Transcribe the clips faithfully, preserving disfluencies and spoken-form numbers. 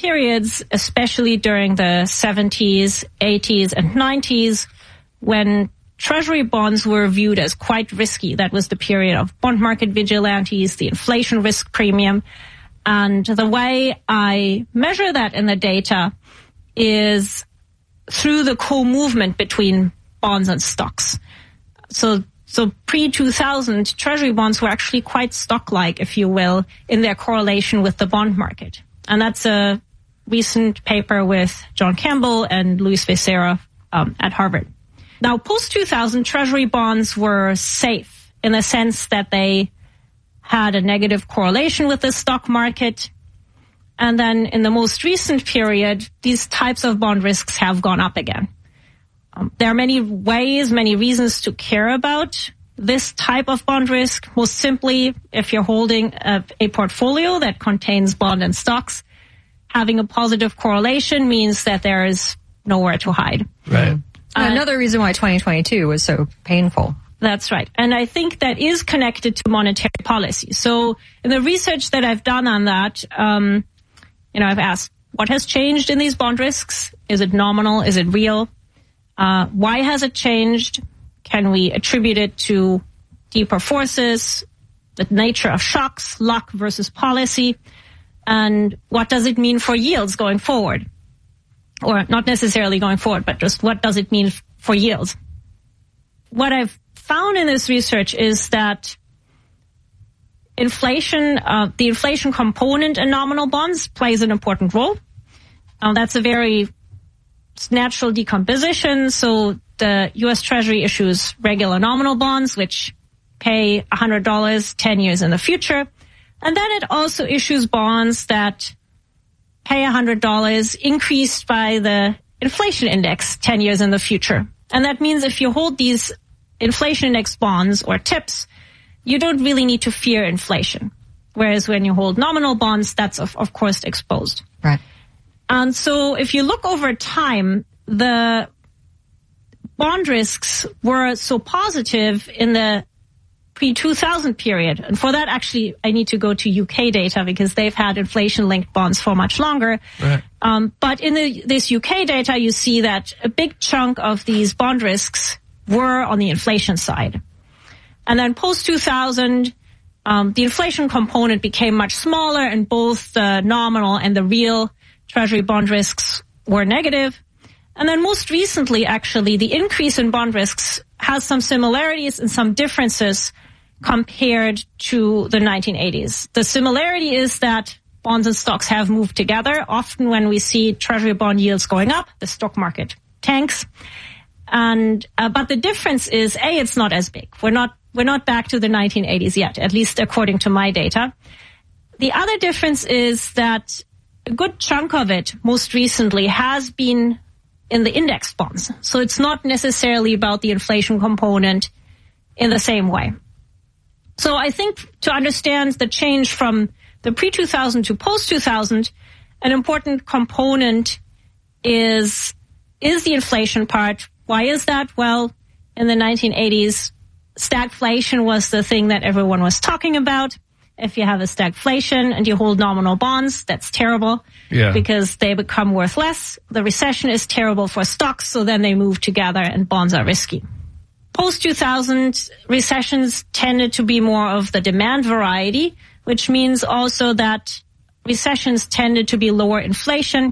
periods, especially during the seventies, eighties, and nineties, when Treasury bonds were viewed as quite risky. That was the period of bond market vigilantes, the inflation risk premium. And the way I measure that in the data is through the co-movement between bonds and stocks. So, so pre two thousand, Treasury bonds were actually quite stock-like, if you will, in their correlation with the bond market. And that's a recent paper with John Campbell and Luis Becerra um, at Harvard. Now, post two thousand, Treasury bonds were safe in the sense that they had a negative correlation with the stock market. And then in the most recent period, these types of bond risks have gone up again. Um, there are many ways, many reasons to care about this type of bond risk. Most simply, if you're holding a, a portfolio that contains bond and stocks, having a positive correlation means that there is nowhere to hide. Right. Uh, Another reason why twenty twenty-two was so painful. That's right. And I think that is connected to monetary policy. So in the research that I've done on that, um, you know, I've asked, what has changed in these bond risks? Is it nominal? Is it real? Uh, why has it changed? Can we attribute it to deeper forces, the nature of shocks, luck versus policy? And what does it mean for yields going forward? Or not necessarily going forward, but just what does it mean for yields? What I've found in this research is that inflation, uh, the inflation component in nominal bonds plays an important role. Uh, that's a very natural decomposition. So the U S Treasury issues regular nominal bonds, which pay one hundred dollars ten years in the future. And then it also issues bonds that pay one hundred dollars increased by the inflation index ten years in the future. And that means if you hold these inflation index bonds or TIPS, you don't really need to fear inflation. Whereas when you hold nominal bonds, that's of, of course exposed. Right. And so if you look over time, the bond risks were so positive in the pre two thousand period. And for that, actually, I need to go to U K data because they've had inflation-linked bonds for much longer. Right. Um, but in the, this U K data, you see that a big chunk of these bond risks were on the inflation side. And then post two thousand, um, the inflation component became much smaller and both the nominal and the real Treasury bond risks were negative. And then most recently, actually, the increase in bond risks has some similarities and some differences compared to the nineteen eighties. The similarity is that bonds and stocks have moved together. Often when we see Treasury bond yields going up, the stock market tanks. And, uh, but the difference is, A, it's not as big. We're not, we're not back to the nineteen eighties yet, at least according to my data. The other difference is that a good chunk of it most recently has been in the index bonds. So it's not necessarily about the inflation component in the same way. So I think to understand the change from the pre two thousand to post two thousand, an important component is, is the inflation part. Why is that? Well, in the nineteen eighties, stagflation was the thing that everyone was talking about. If you have a stagflation and you hold nominal bonds, that's terrible yeah. because they become worth less. The recession is terrible for stocks, so then they move together and bonds are risky. Post two thousand, recessions tended to be more of the demand variety, which means also that recessions tended to be lower inflation,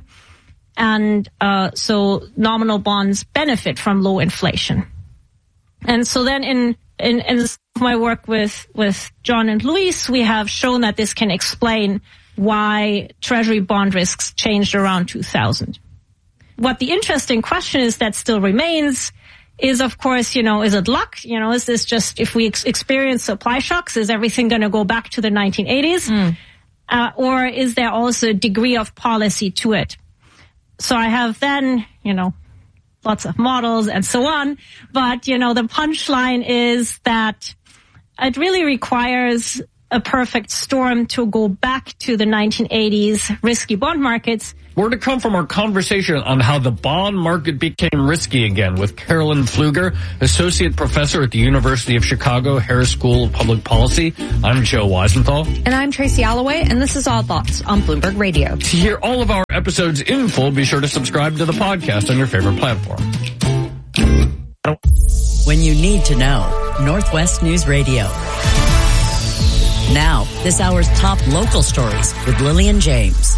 and uh, so nominal bonds benefit from low inflation. And so then in in, in my work with, with John and Luis, we have shown that this can explain why Treasury bond risks changed around two thousand. What the interesting question is that still remains is, of course, you know, is it luck? You know, is this just, if we ex- experience supply shocks, is everything going to go back to the nineteen eighties? Mm. Uh, or is there also a degree of policy to it? So I have then, you know, lots of models and so on. But, you know, the punchline is that it really requires a perfect storm to go back to the nineteen eighties risky bond markets. More to come from our conversation on how the bond market became risky again with Carolyn Pfluger, Associate Professor at the University of Chicago, Harris School of Public Policy. I'm Joe Weisenthal. And I'm Tracy Alloway, and this is Odd Thoughts on Bloomberg Radio. To hear all of our episodes in full, be sure to subscribe to the podcast on your favorite platform. When you need to know, Northwest News Radio. Now, this hour's top local stories with Lillian James.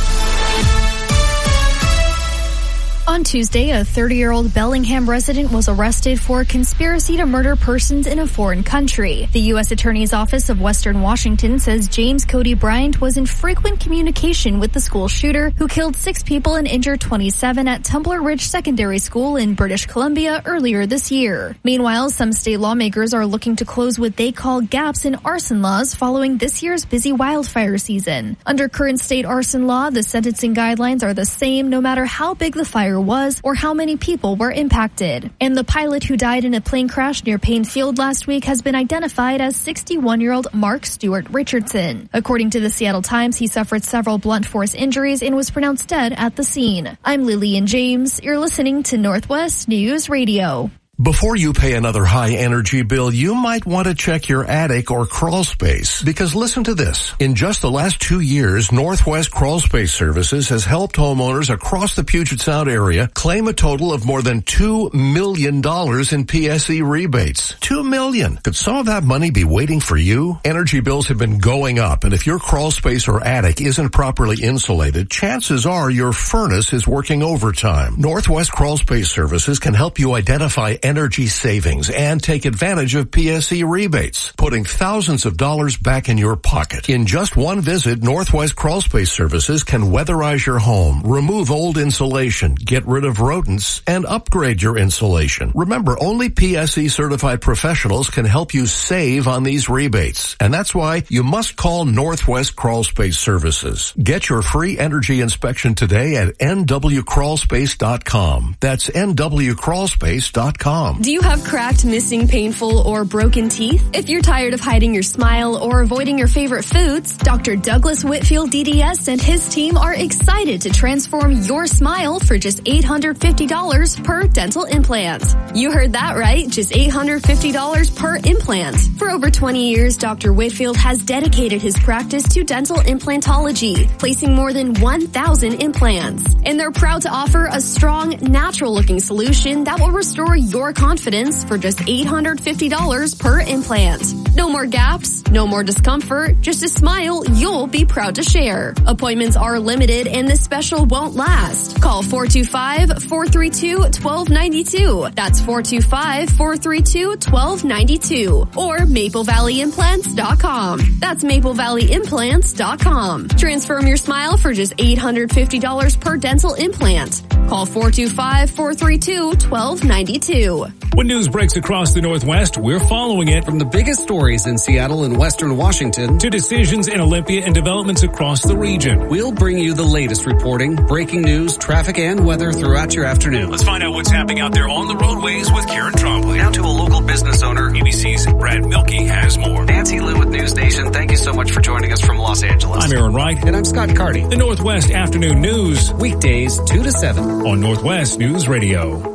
On Tuesday, a thirty-year-old Bellingham resident was arrested for conspiracy to murder persons in a foreign country. The U S Attorney's Office of Western Washington says James Cody Bryant was in frequent communication with the school shooter who killed six people and injured twenty-seven at Tumbler Ridge Secondary School in British Columbia earlier this year. Meanwhile, some state lawmakers are looking to close what they call gaps in arson laws following this year's busy wildfire season. Under current state arson law, the sentencing guidelines are the same no matter how big the fire was or how many people were impacted. And the pilot who died in a plane crash near Payne Field last week has been identified as sixty-one-year-old Mark Stewart Richardson. According to the Seattle Times, he suffered several blunt force injuries and was pronounced dead at the scene. I'm Lillian James. You're listening to Northwest News Radio. Before you pay another high-energy bill, you might want to check your attic or crawl space. Because listen to this. In just the last two years, Northwest Crawl Space Services has helped homeowners across the Puget Sound area claim a total of more than two million dollars in P S E rebates. two million dollars. Could some of that money be waiting for you? Energy bills have been going up, and if your crawl space or attic isn't properly insulated, chances are your furnace is working overtime. Northwest Crawl Space Services can help you identify energy savings and take advantage of P S E rebates, putting thousands of dollars back in your pocket. In just one visit, Northwest Crawl Space Services can weatherize your home, remove old insulation, get rid of rodents, and upgrade your insulation. Remember, only P S E certified professionals can help you save on these rebates, and that's why you must call Northwest Crawl Space Services. Get your free energy inspection today at N W crawl space dot com. That's N W crawl space dot com. Do you have cracked, missing, painful, or broken teeth? If you're tired of hiding your smile or avoiding your favorite foods, Doctor Douglas Whitfield D D S and his team are excited to transform your smile for just eight hundred fifty dollars per dental implant. You heard that right, just eight hundred fifty dollars per implant. For over twenty years, Doctor Whitfield has dedicated his practice to dental implantology, placing more than one thousand implants. And they're proud to offer a strong, natural-looking solution that will restore your confidence for just eight hundred fifty dollars per implant. No more gaps, no more discomfort, just a smile you'll be proud to share. Appointments are limited and this special won't last. Call four two five, four three two, one two nine two. That's four two five, four three two, one two nine two. Or maple valley implants dot com. That's maple valley implants dot com. Transform your smile for just eight hundred fifty dollars per dental implant. Call four two five, four three two, one two nine two. When news breaks across the Northwest, we're following it. From the biggest stories in Seattle and Western Washington to decisions in Olympia and developments across the region, we'll bring you the latest reporting, breaking news, traffic, and weather throughout your afternoon. Let's find out what's happening out there on the roadways with Karen Trombley. Now to a local business owner. A B C's Brad Milkey has more. Nancy Liu with News Nation, thank you so much for joining us from Los Angeles. I'm Aaron Wright. And I'm Scott Carty. The Northwest Afternoon News. Weekdays two to seven on Northwest News Radio.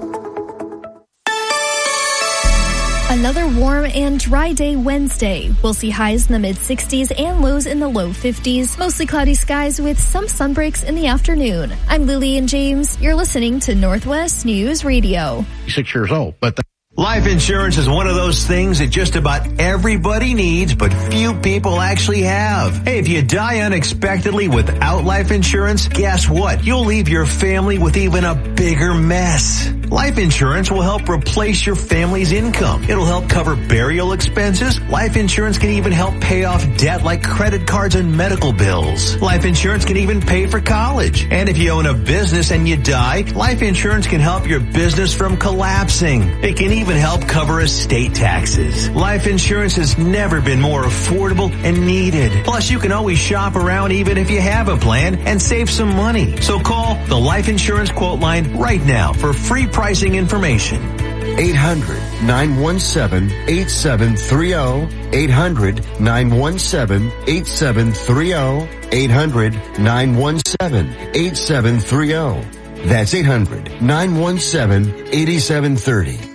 Another warm and dry day Wednesday. We'll see highs in the mid sixties and lows in the low fifties. Mostly cloudy skies with some sunbreaks in the afternoon. I'm Lillian James. You're listening to Northwest News Radio. Six years old, but the life insurance is one of those things that just about everybody needs, but few people actually have. Hey, if you die unexpectedly without life insurance, guess what? You'll leave your family with even a bigger mess. Life insurance will help replace your family's income. It'll help cover burial expenses. Life insurance can even help pay off debt like credit cards and medical bills. Life insurance can even pay for college. And if you own a business and you die, life insurance can help your business from collapsing. It can even help cover estate taxes. Life insurance has never been more affordable and needed. Plus, you can always shop around even if you have a plan and save some money. So call the Life Insurance Quote Line right now for free pricing information. eight hundred, nine one seven, eight seven three zero. eight hundred, nine one seven, eight seven three zero. eight hundred, nine one seven, eight seven three zero. That's eight hundred, nine one seven, eight seven three zero.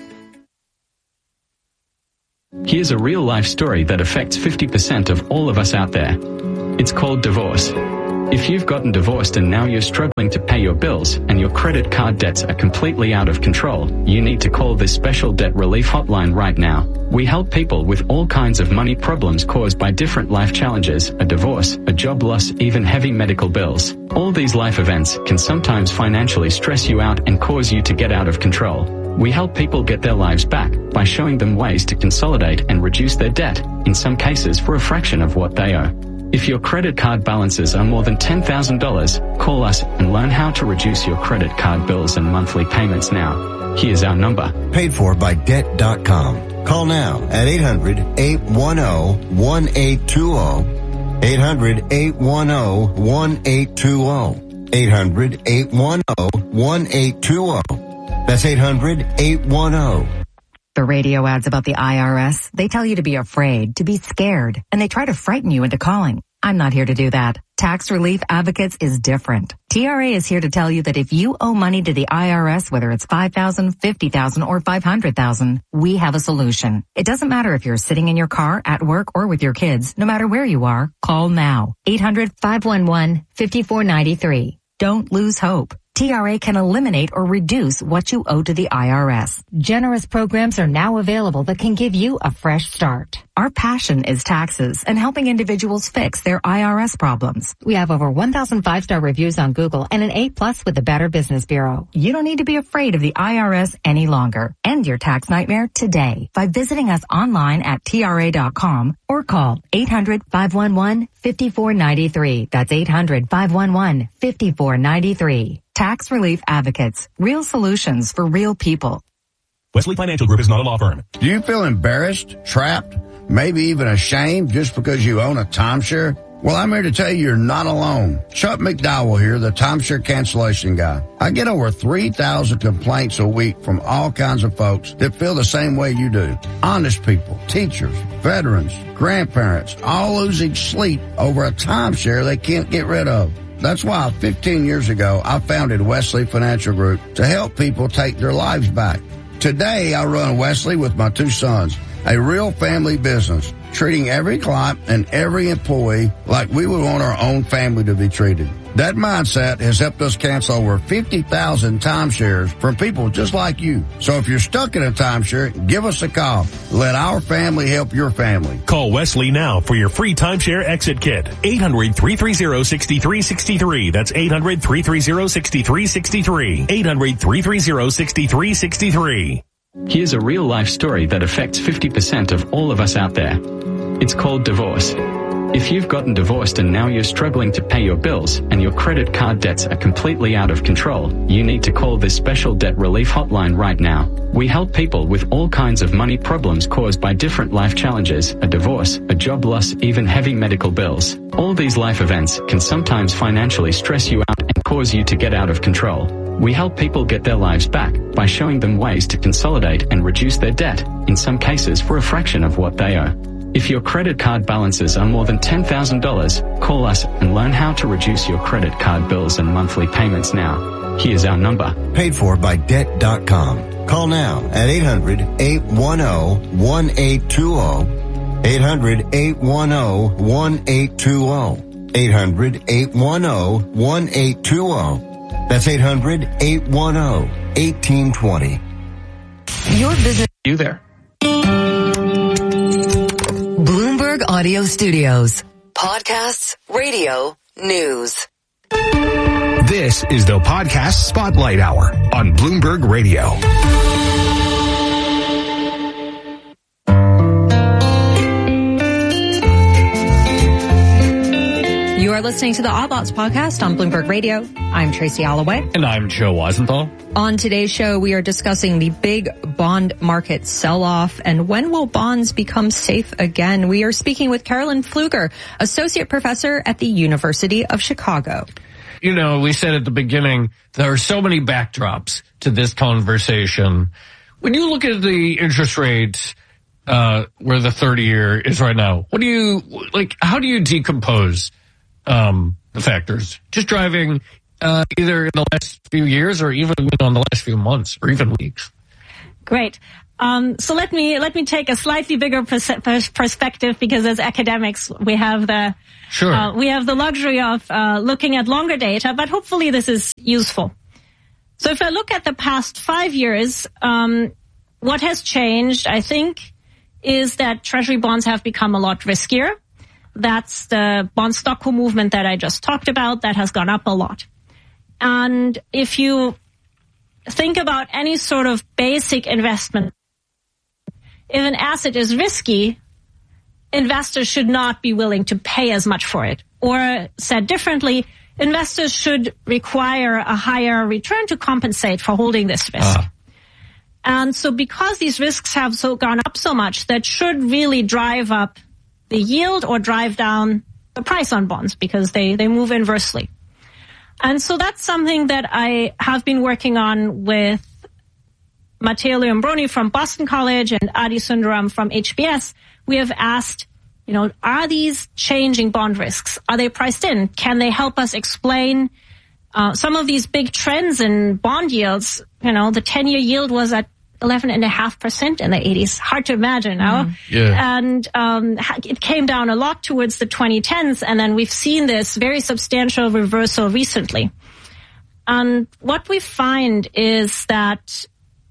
Here's a real-life story that affects fifty percent of all of us out there. It's called divorce. If you've gotten divorced and now you're struggling to pay your bills and your credit card debts are completely out of control, you need to call this special debt relief hotline right now. We help people with all kinds of money problems caused by different life challenges, a divorce, a job loss, even heavy medical bills. All these life events can sometimes financially stress you out and cause you to get out of control. We help people get their lives back by showing them ways to consolidate and reduce their debt, in some cases for a fraction of what they owe. If your credit card balances are more than ten thousand dollars, call us and learn how to reduce your credit card bills and monthly payments now. Here's our number. Paid for by debt dot com. Call now at eight hundred, eight one zero, one eight two zero. eight hundred, eight one zero, one eight two zero. eight hundred, eight one zero, one eight two zero. That's eight hundred, eight one zero. The radio ads about the I R S, they tell you to be afraid, to be scared, and they try to frighten you into calling. I'm not here to do that. Tax Relief Advocates is different. T R A is here to tell you that if you owe money to the I R S, whether it's five thousand dollars, fifty thousand dollars, or five hundred thousand dollars, we have a solution. It doesn't matter if you're sitting in your car, at work, or with your kids. No matter where you are, call now. eight hundred, five one one, five four nine three. Don't lose hope. T R A can eliminate or reduce what you owe to the I R S. Generous programs are now available that can give you a fresh start. Our passion is taxes and helping individuals fix their I R S problems. We have over one thousand five-star reviews on Google and an A plus with the Better Business Bureau. You don't need to be afraid of the I R S any longer. End your tax nightmare today by visiting us online at T R A dot com or call eight hundred, five one one, five four nine three. That's eight hundred, five one one, five four nine three. Tax Relief Advocates. Real solutions for real people. Wesley Financial Group is not a law firm. Do you feel embarrassed, trapped, maybe even ashamed just because you own a timeshare? Well, I'm here to tell you you're not alone. Chuck McDowell here, the timeshare cancellation guy. I get over three thousand complaints a week from all kinds of folks that feel the same way you do. Honest people, teachers, veterans, grandparents, all losing sleep over a timeshare they can't get rid of. That's why fifteen years ago, I founded Wesley Financial Group to help people take their lives back. Today, I run Wesley with my two sons, a real family business, treating every client and every employee like we would want our own family to be treated. That mindset has helped us cancel over fifty thousand timeshares from people just like you. So if you're stuck in a timeshare, give us a call. Let our family help your family. Call Wesley now for your free timeshare exit kit. eight hundred, three three zero, six three six three. That's eight hundred, three three zero, six three six three. eight hundred, three three zero, six three six three. Here's a real-life story that affects fifty percent of all of us out there. It's called divorce. If you've gotten divorced and now you're struggling to pay your bills and your credit card debts are completely out of control, you need to call this special debt relief hotline right now. We help people with all kinds of money problems caused by different life challenges, a divorce, a job loss, even heavy medical bills. All these life events can sometimes financially stress you out and cause you to get out of control. We help people get their lives back by showing them ways to consolidate and reduce their debt, in some cases for a fraction of what they owe. If your credit card balances are more than ten thousand dollars, call us and learn how to reduce your credit card bills and monthly payments now. Here's our number. Paid for by debt dot com. Call now at eight hundred, eight one zero, one eight two zero. eight hundred, eight one zero, one eight two zero. eight hundred, eight one zero, one eight two zero. That's eight hundred, eight one zero, one eight two zero. Your business. You there. Bloomberg Audio Studios. Podcasts, radio, news. This is the Podcast Spotlight Hour on Bloomberg Radio. You are listening to the Odd Lots podcast on Bloomberg Radio. I'm Tracy Alloway. And I'm Joe Weisenthal. On today's show, we are discussing the big bond market sell-off and when will bonds become safe again. We are speaking with Carolyn Pfluger, associate professor at the University of Chicago. You know, we said at the beginning, there are so many backdrops to this conversation. when you look at the interest rates uh, where the thirty-year is right now, what do you like? How do you decompose um, the factors? Just driving uh, either in the last few years or even in the last few months or even weeks. Great. Um, so let me let me take a slightly bigger pers- perspective, because as academics we have the sure. uh, we have the luxury of uh, looking at longer data, but hopefully this is useful. So if I look at the past five years, um, what has changed, I think, is that Treasury bonds have become a lot riskier. That's the bond stock movement that I just talked about. That has gone up a lot. And if you think about any sort of basic investment, if an asset is risky, investors should not be willing to pay as much for it. Or said differently, investors should require a higher return to compensate for holding this risk. Uh. And so because these risks have so gone up so much, that should really drive up the yield or drive down the price on bonds, because they, they move inversely. And so that's something that I have been working on with Matteo Leombroni from Boston College and Adi Sundaram from H B S. We have asked, you know, are these changing bond risks? Are they priced in? Can they help us explain uh, some of these big trends in bond yields? You know, the ten-year yield was at eleven point five percent in the eighties. Hard to imagine now. Mm, yeah. And um, it came down a lot towards the twenty tens, and then we've seen this very substantial reversal recently. And what we find is that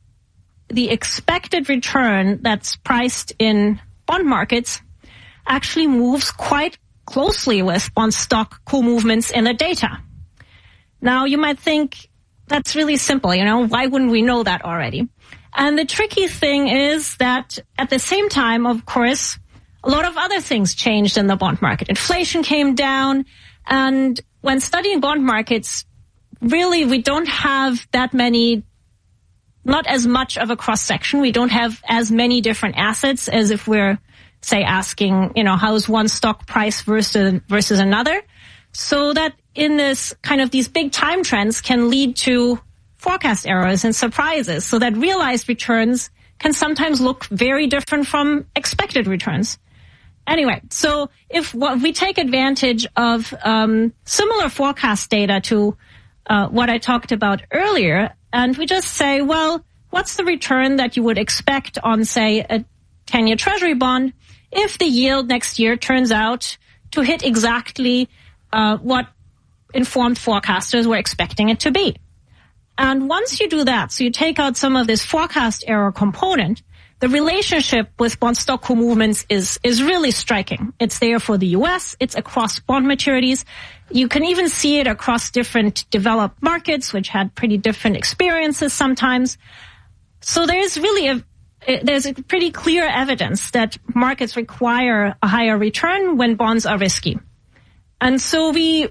the expected return that's priced in bond markets actually moves quite closely with bond stock co-movements in the data. Now, you might think that's really simple, you know, why wouldn't we know that already? And the tricky thing is that at the same time, of course, a lot of other things changed in the bond market. Inflation came down, and when studying bond markets, really we don't have that many, not as much of a cross-section. We don't have as many different assets as if we're, say, asking, you know, how is one stock price versus versus another? So that in this kind of these big time trends can lead to forecast errors and surprises, so that realized returns can sometimes look very different from expected returns. Anyway, so if we take advantage of um, similar forecast data to uh, what I talked about earlier, and we just say, well, what's the return that you would expect on, say, a ten-year Treasury bond if the yield next year turns out to hit exactly uh, what informed forecasters were expecting it to be? And once you do that, so you take out some of this forecast error component, the relationship with bond stock co-movements is, is really striking. It's there for the U S. It's across bond maturities. You can even see it across different developed markets, which had pretty different experiences sometimes. So there's really a, there's a pretty clear evidence that markets require a higher return when bonds are risky. And so we,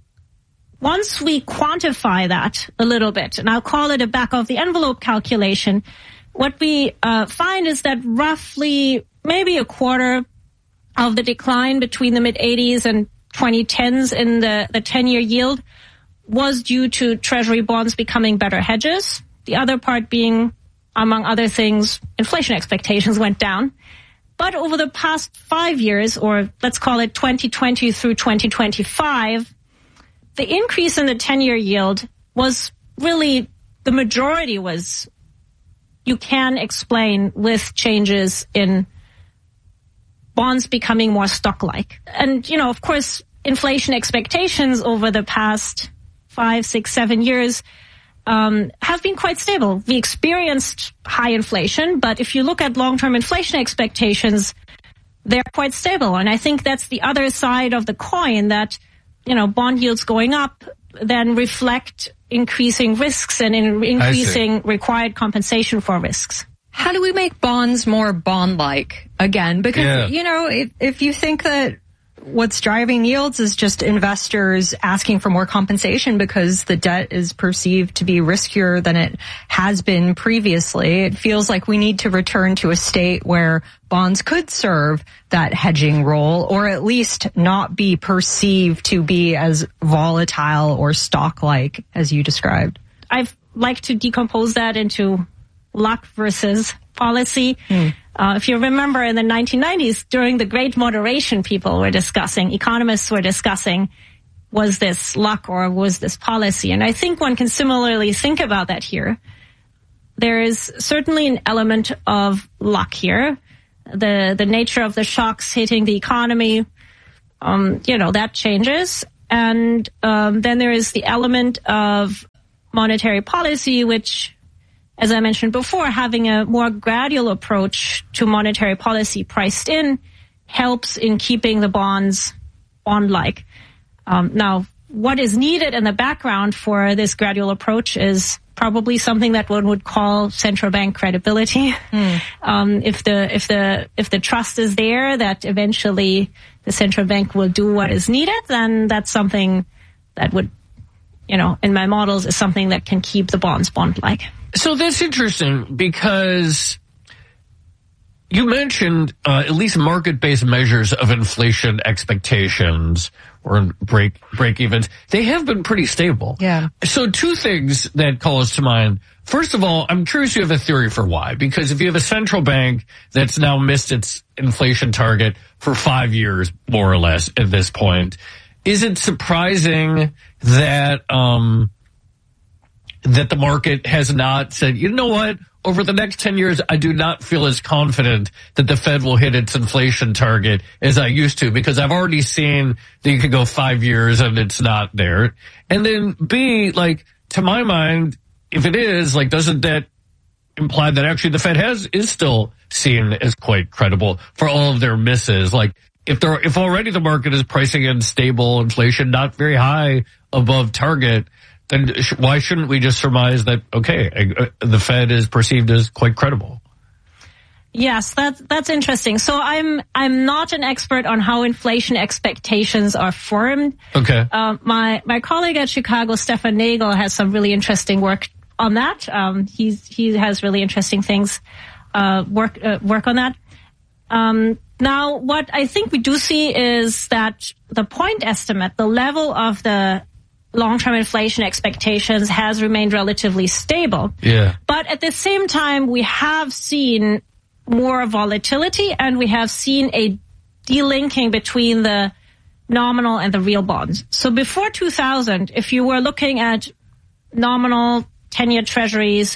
once we quantify that a little bit, and I'll call it a back of the envelope calculation, what we uh, find is that roughly maybe a quarter of the decline between the mid eighties and twenty tens in the, the ten-year yield was due to Treasury bonds becoming better hedges. The other part being, among other things, inflation expectations went down. But over the past five years, or let's call it twenty twenty through twenty twenty-five, the increase in the ten-year yield was really, the majority was, you can explain with changes in bonds becoming more stock-like. And, you know, of course, inflation expectations over the past five, six, seven years um, have been quite stable. We experienced high inflation, but if you look at long-term inflation expectations, they're quite stable. And I think that's the other side of the coin, that, you know, bond yields going up then reflect increasing risks and in increasing required compensation for risks. How do we make bonds more bond-like again? Because, Yeah. you know, if, if you think that what's driving yields is just investors asking for more compensation because the debt is perceived to be riskier than it has been previously, it feels like we need to return to a state where bonds could serve that hedging role, or at least not be perceived to be as volatile or stock-like as you described. I've like to decompose that into luck versus policy. Mm. Uh, if you remember in the nineteen nineties, during the Great Moderation, people were discussing, economists were discussing, was this luck or was this policy? And I think one can similarly think about that here. There is certainly an element of luck here. The the nature of the shocks hitting the economy, um, you know, that changes. And um, then there is the element of monetary policy, which, as I mentioned before, having a more gradual approach to monetary policy priced in helps in keeping the bonds bond-like. Um, now, what is needed in the background for this gradual approach is probably something that one would call central bank credibility. Mm. Um, if the if the if the trust is there that eventually the central bank will do what is needed, then that's something that would, you know, in my models, is something that can keep the bonds bond-like. So that's interesting because you mentioned uh, at least market-based measures of inflation expectations or break break evens. They have been pretty stable. Yeah. So two things that call us to mind. First of all, I'm curious you have a theory for why. Because if you have a central bank that's now missed its inflation target for five years, more or less, at this point, is it surprising that um that the market has not said, you know what, over the next ten years, I do not feel as confident that the Fed will hit its inflation target as I used to, because I've already seen that you could go five years and it's not there. And then B, like, to my mind, if it is, like, doesn't that imply that actually the Fed has, is still seen as quite credible for all of their misses? Like, if there, if already the market is pricing in stable inflation, not very high above target, then why shouldn't we just surmise that, okay, the Fed is perceived as quite credible? Yes, that's, that's interesting. So I'm, I'm not an expert on how inflation expectations are formed. Okay. Uh, my, my colleague at Chicago, Stefan Nagel, has some really interesting work on that. Um, he's, he has really interesting things, uh, work, uh, work on that. Um, now what I think we do see is that the point estimate, the level of the long-term inflation expectations has remained relatively stable. Yeah. But at the same time, we have seen more volatility and we have seen a delinking between the nominal and the real bonds. So before two thousand, if you were looking at nominal ten-year treasuries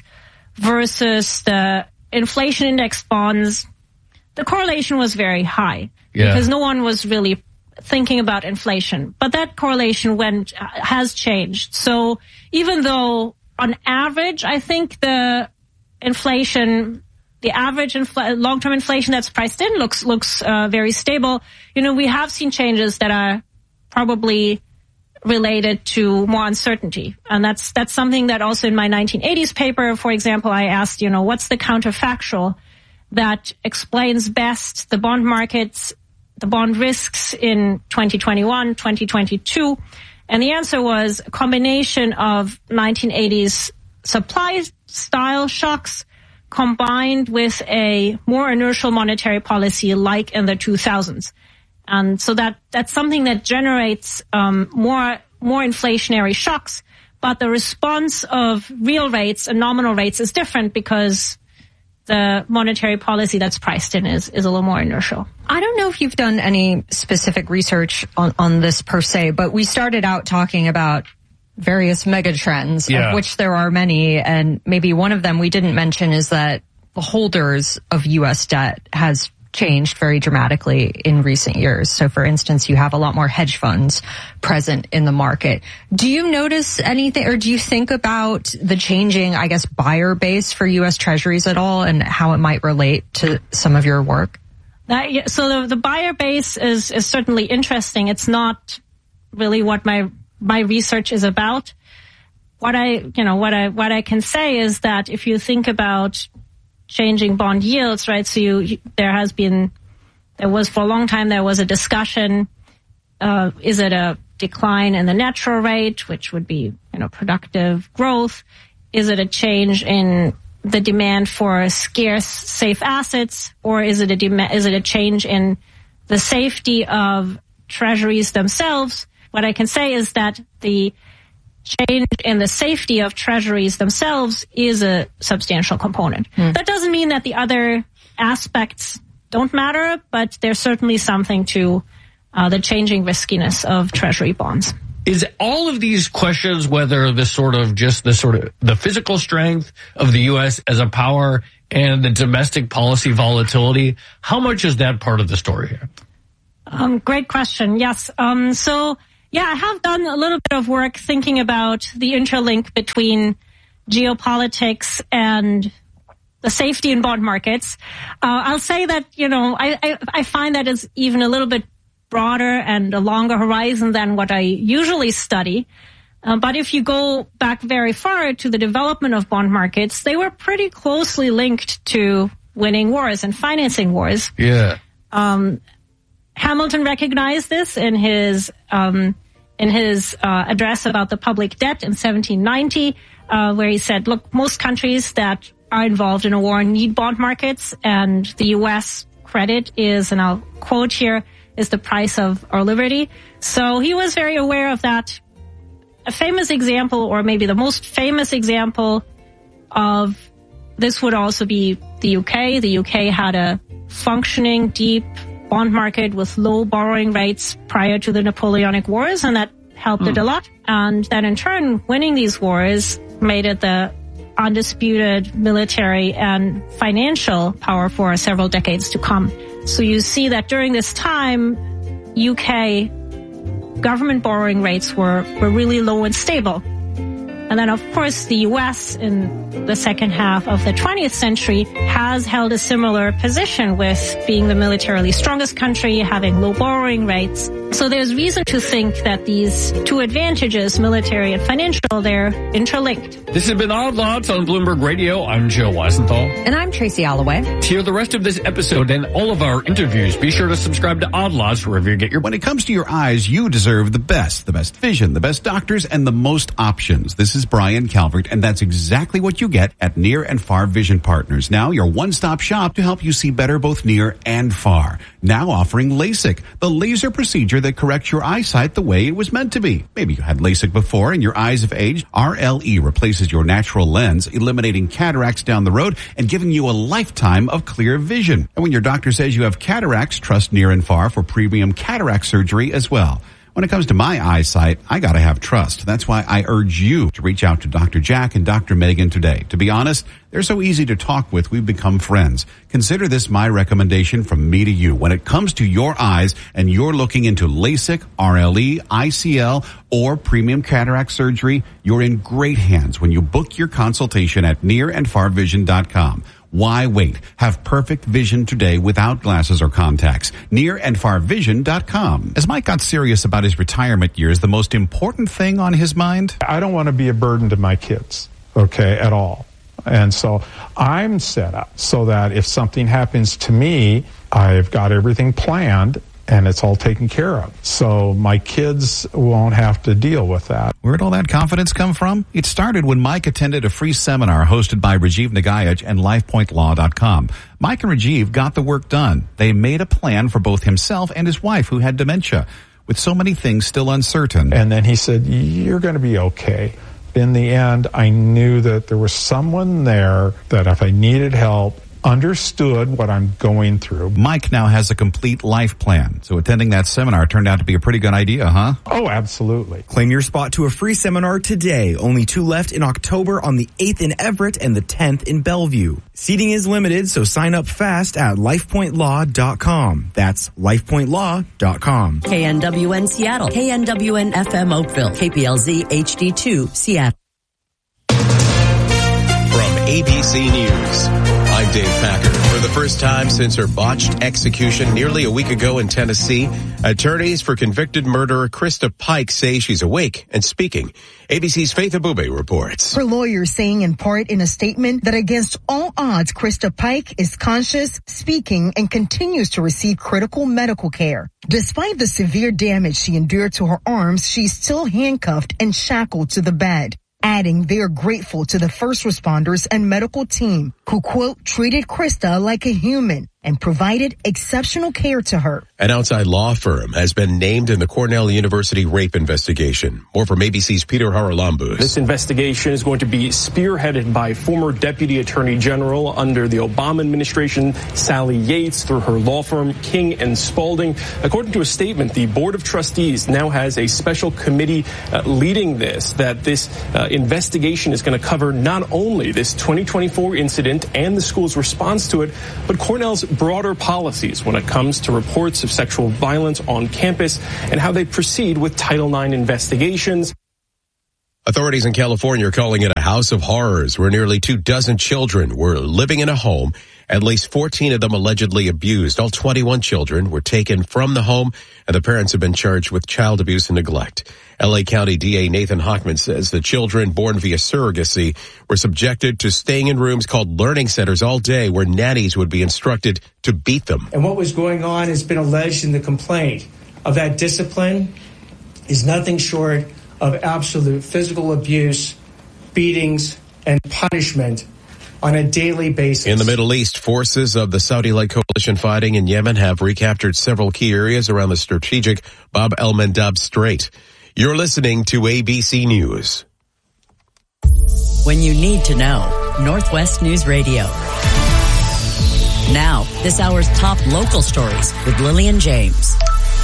versus the inflation index bonds, the correlation was very high. Yeah. Because no one was really thinking about inflation, but that correlation went has changed. So even though on average, I think the inflation, the average infl- long-term inflation that's priced in looks looks uh, very stable. You know, we have seen changes that are probably related to more uncertainty, and that's that's something that also in my nineteen eighties paper, for example, I asked, you know, what's the counterfactual that explains best the bond markets, the bond risks in twenty twenty-one, twenty twenty-two. And the answer was a combination of nineteen eighties supply style shocks combined with a more inertial monetary policy like in the two thousands. And so that, that's something that generates um, more, more inflationary shocks. But the response of real rates and nominal rates is different because the monetary policy that's priced in is, is a little more inertial. I don't know if you've done any specific research on, on this per se, but we started out talking about various megatrends, yeah. of which there are many, and maybe one of them we didn't mention is that the holders of U S debt has changed very dramatically in recent years. So for instance, you have a lot more hedge funds present in the market. Do you notice anything, or do you think about the changing, I guess, buyer base for U S Treasuries at all and how it might relate to some of your work? That, so the, the buyer base is, is certainly interesting. It's not really what my, my research is about. What I, you know, what I, what I can say is that if you think about changing bond yields, right? So you, there has been, there was for a long time, there was a discussion, uh, is it a decline in the natural rate, which would be, you know, productive growth? Is it a change in the demand for scarce, safe assets? Or is it a dem- is it a change in the safety of treasuries themselves? What I can say is that the change in the safety of treasuries themselves is a substantial component. Mm. That doesn't mean that the other aspects don't matter, but there's certainly something to uh, the changing riskiness of treasury bonds. Is all of these questions, whether the sort of just the sort of the physical strength of the U S as a power and the domestic policy volatility, how much is that part of the story here? Um, great question. Yes. Um, so, yeah, I have done a little bit of work thinking about the interlink between geopolitics and the safety in bond markets. Uh, I'll say that, you know, I, I, I find that it's even a little bit broader and a longer horizon than what I usually study. Uh, but if you go back very far to the development of bond markets, they were pretty closely linked to winning wars and financing wars. Yeah. Um, Hamilton recognized this in his um, in his uh, address about the public debt in seventeen ninety, uh, where he said, look, most countries that are involved in a war need bond markets, and the U S credit is, and I'll quote here, is the price of our liberty. So he was very aware of that. A famous example, or maybe the most famous example of this, would also be the U K. The U K had a functioning, deep bond market with low borrowing rates prior to the Napoleonic Wars, and that helped mm. it a lot. And then in turn, winning these wars made it the undisputed military and financial power for several decades to come. So you see that during this time, U K government borrowing rates were, were really low and stable. And then, of course, the U S in the second half of the twentieth century has held a similar position with being the militarily strongest country, having low borrowing rates. So there's reason to think that these two advantages, military and financial, they're interlinked. This has been Odd Lots on Bloomberg Radio. I'm Joe Weisenthal. And I'm Tracy Alloway. To hear the rest of this episode and all of our interviews, be sure to subscribe to Odd Lots wherever you get your... When it comes to your eyes, you deserve the best. The best vision, the best doctors, and the most options. This is Brian Calvert, and that's exactly what you get at Near and Far Vision Partners. Now your one-stop shop to help you see better both near and far. Now offering LASIK, the laser procedure that corrects your eyesight the way it was meant to be. Maybe you had LASIK before and your eyes have aged. R L E replaces your natural lens, eliminating cataracts down the road and giving you a lifetime of clear vision. And when your doctor says you have cataracts, trust Near and Far for premium cataract surgery as well. When it comes to my eyesight, I gotta have trust. That's why I urge you to reach out to Doctor Jack and Doctor Megan today. To be honest, they're so easy to talk with, we've become friends. Consider this my recommendation from me to you. When it comes to your eyes and you're looking into LASIK, R L E, I C L, or premium cataract surgery, you're in great hands when you book your consultation at near and far vision dot com. Why wait? Have perfect vision today without glasses or contacts. near and far vision dot com. As Mike got serious about his retirement years, the most important thing on his mind? I don't want to be a burden to my kids, okay, at all. And so I'm set up so that if something happens to me, I've got everything planned and it's all taken care of. So my kids won't have to deal with that. Where'd all that confidence come from? It started when Mike attended a free seminar hosted by Rajiv Nagaich and life point law dot com. Mike and Rajiv got the work done. They made a plan for both himself and his wife who had dementia. With so many things still uncertain. And then he said, you're going to be okay. In the end, I knew that there was someone there that if I needed help, understood what I'm going through. Mike now has a complete life plan. So attending that seminar turned out to be a pretty good idea, huh? Oh, absolutely. Claim your spot to a free seminar today. Only two left in October on the eighth in Everett and the tenth in Bellevue. Seating is limited, so sign up fast at life point law dot com. That's life point law dot com. K N W N Seattle. K N W N F M Oakville. K P L Z H D two Seattle. From A B C News, I'm Dave Packer. For the first time since her botched execution nearly a week ago in Tennessee, attorneys for convicted murderer Krista Pike say she's awake and speaking. A B C's Faith Abube reports. Her lawyers saying in part in a statement that against all odds, Krista Pike is conscious, speaking, and continues to receive critical medical care. Despite the severe damage she endured to her arms, she's still handcuffed and shackled to the bed. Adding they're grateful to the first responders and medical team who, quote, treated Krista like a human. and provided exceptional care to her. An outside law firm has been named in the Cornell University rape investigation. More from A B C's Peter Haralambous. This investigation is going to be spearheaded by former Deputy Attorney General under the Obama administration, Sally Yates, through her law firm King and Spalding. According to a statement, the Board of Trustees now has a special committee uh, leading this, that this uh, investigation is going to cover not only this twenty twenty-four incident and the school's response to it, but Cornell's broader policies when it comes to reports of sexual violence on campus and how they proceed with Title nine investigations. Authorities in California are calling it a house of horrors where nearly two dozen children were living in a home. At least fourteen of them allegedly abused. All twenty-one children were taken from the home, and the parents have been charged with child abuse and neglect. L A County D A Nathan Hochman says the children born via surrogacy were subjected to staying in rooms called learning centers all day where nannies would be instructed to beat them. And what was going on has been alleged in the complaint of that discipline is nothing short of absolute physical abuse, beatings, and punishment on a daily basis. In the Middle East, forces of the Saudi-led coalition fighting in Yemen have recaptured several key areas around the strategic Bab el-Mandab Strait. You're listening to A B C News. When you need to know, Northwest News Radio. Now, this hour's top local stories with Lillian James.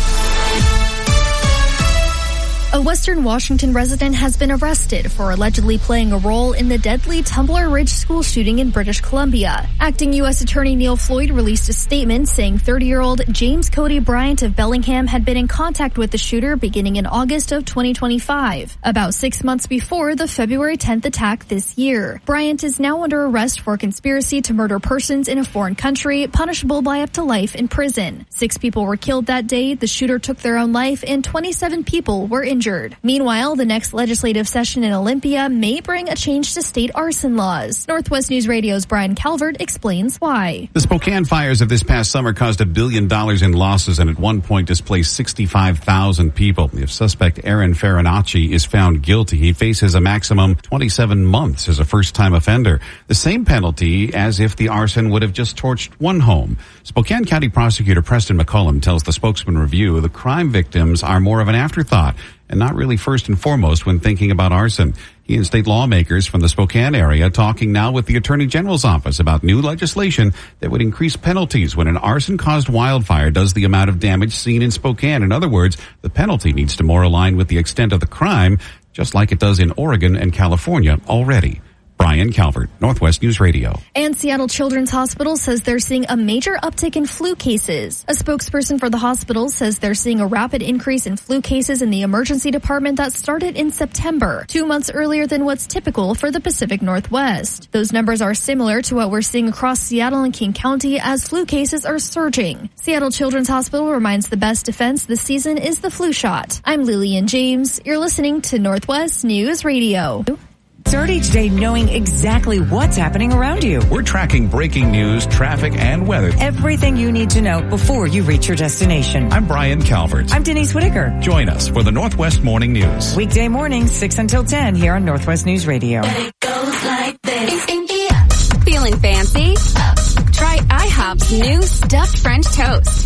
A Western Washington resident has been arrested for allegedly playing a role in the deadly Tumbler Ridge school shooting in British Columbia. Acting U S Attorney Neil Floyd released a statement saying thirty-year-old James Cody Bryant of Bellingham had been in contact with the shooter beginning in August of twenty twenty-five, about six months before the February tenth attack this year. Bryant is now under arrest for conspiracy to murder persons in a foreign country, punishable by up to life in prison. Six people were killed that day, the shooter took their own life, and twenty-seven people were injured. Meanwhile, the next legislative session in Olympia may bring a change to state arson laws. Northwest News Radio's Brian Calvert explains why. The Spokane fires of this past summer caused a billion dollars in losses and at one point displaced sixty-five thousand people. If suspect Aaron Farinacci is found guilty, he faces a maximum twenty-seven months as a first-time offender, the same penalty as if the arson would have just torched one home. Spokane County Prosecutor Preston McCullum tells the Spokesman Review the crime victims are more of an afterthought and not really first and foremost when thinking about arson. He and state lawmakers from the Spokane area talking now with the Attorney General's office about new legislation that would increase penalties when an arson-caused wildfire does the amount of damage seen in Spokane. In other words, the penalty needs to more align with the extent of the crime, just like it does in Oregon and California already. Brian Calvert, Northwest News Radio. And Seattle Children's Hospital says they're seeing a major uptick in flu cases. A spokesperson for the hospital says they're seeing a rapid increase in flu cases in the emergency department that started in September, two months earlier than what's typical for the Pacific Northwest. Those numbers are similar to what we're seeing across Seattle and King County as flu cases are surging. Seattle Children's Hospital reminds the best defense this season is the flu shot. I'm Lillian James. You're listening to Northwest News Radio. Start each day knowing exactly what's happening around you. We're tracking breaking news, traffic, and weather. Everything you need to know before you reach your destination. I'm Brian Calvert. I'm Denise Whitaker. Join us for the Northwest Morning News. Weekday mornings, six until ten here on Northwest News Radio. It goes like this. Feeling fancy? Try IHOP's new stuffed French toast.